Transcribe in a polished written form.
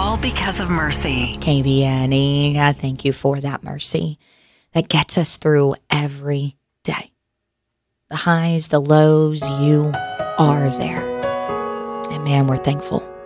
all because of mercy. KVNE, God, thank you for that mercy that gets us through every day. The highs, the lows, you are there. And man, we're thankful.